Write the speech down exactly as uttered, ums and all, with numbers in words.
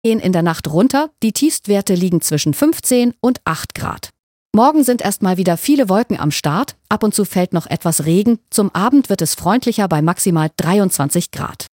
gehen in der Nacht runter, die Tiefstwerte liegen zwischen fünfzehn und acht Grad. Morgen sind erstmal wieder viele Wolken am Start, ab und zu fällt noch etwas Regen, zum Abend wird es freundlicher bei maximal dreiundzwanzig Grad.